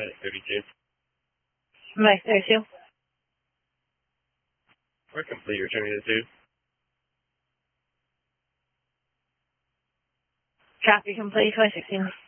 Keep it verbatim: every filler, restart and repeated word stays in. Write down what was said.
Medic thirty-two. Medic thirty-two. We're complete, returning to the two. Copy complete, twenty sixteen.